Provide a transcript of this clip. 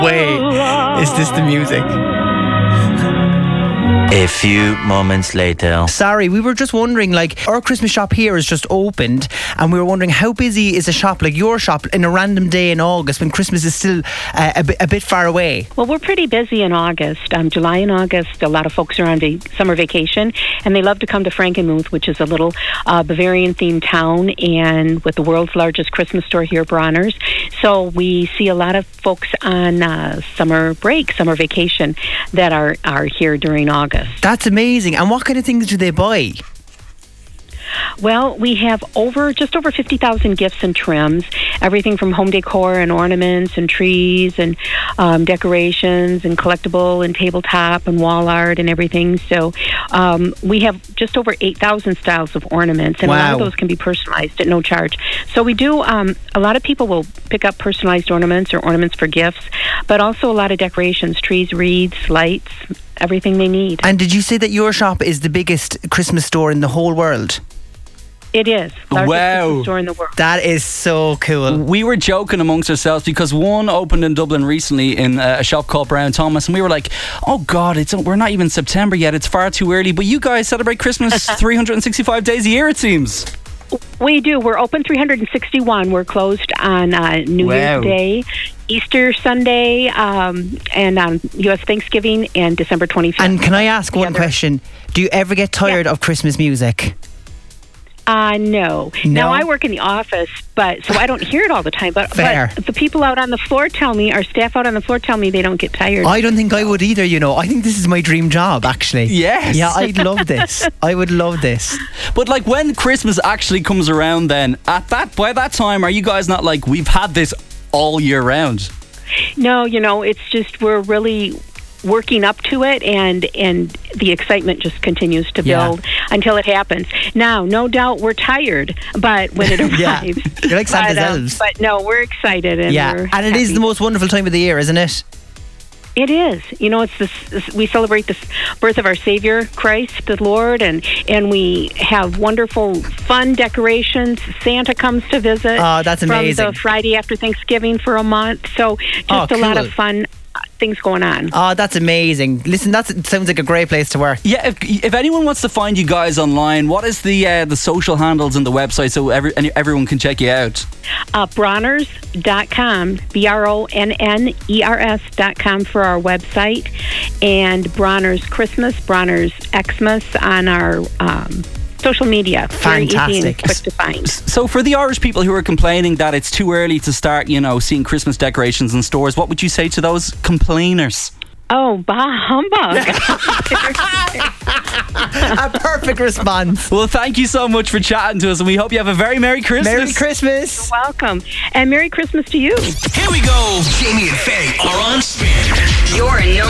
way is this the music? A few moments later. Sorry, we were just wondering, like, our Christmas shop here has just opened, and we were wondering how busy is a shop like your shop in a random day in August when Christmas is still a bit far away? Well, we're pretty busy in August. July and August, a lot of folks are on summer vacation, and they love to come to Frankenmuth, which is a little Bavarian-themed town, and with the world's largest Christmas store here, Bronner's. So we see a lot of folks on summer break, summer vacation, that are here during August. That's amazing. And what kind of things do they buy? Well, we have just over 50,000 gifts and trims, everything from home decor and ornaments and trees and decorations and collectible and tabletop and wall art and everything. So we have just over 8,000 styles of ornaments, and a lot of those can be personalized at no charge. So we do, a lot of people will pick up personalized ornaments or ornaments for gifts, but also a lot of decorations, trees, wreaths, lights, everything they need. And did you say that your shop is the biggest Christmas store in the whole world? It is. Largest Christmas store in the world. That is so cool. We were joking amongst ourselves because one opened in Dublin recently in a shop called Brown Thomas, and we were like, oh God, we're not even September yet, it's far too early. But you guys celebrate Christmas 365 days a year, it seems. We do. We're open 361. We're closed on New Year's Day, Easter Sunday, and on U.S. Thanksgiving and December 25th. And can I ask one question? Do you ever get tired of Christmas music? No. Now, I work in the office, so I don't hear it all the time. But the people out on the floor tell me, our staff out on the floor tell me they don't get tired. I don't think I would either, you know. I think this is my dream job, actually. Yes. Yeah, I'd love this. I would love this. But, like, when Christmas actually comes around then, by that time, are you guys not like, we've had this all year round? No, you know, it's just we're really working up to it, and the excitement just continues to build until it happens. Now, no doubt we're tired, but when it arrives, you're like Santa's elves. But no, we're excited, and we're and it is the most wonderful time of the year, isn't it? It is. You know, we celebrate the birth of our Savior, Christ, the Lord, and we have wonderful, fun decorations. Santa comes to visit. Oh, that's amazing. From the Friday after Thanksgiving for a month. So just a lot of fun things going on. Oh, that's amazing. Listen, that sounds like a great place to work. Yeah, if anyone wants to find you guys online, what is the social handles and the website so everyone can check you out? Bronners.com, BRONNERS.com for our website, and Bronner's Christmas, Bronner's Xmas on our social media. Fantastic. Very easy and quick to find. So for the Irish people who are complaining that it's too early to start, seeing Christmas decorations in stores, what would you say to those complainers? Oh, bah humbug. A perfect response. Well, thank you so much for chatting to us, and we hope you have a very Merry Christmas. Merry Christmas. You're welcome. And Merry Christmas to you. Here we go. Jamie and Faye are on spin. Your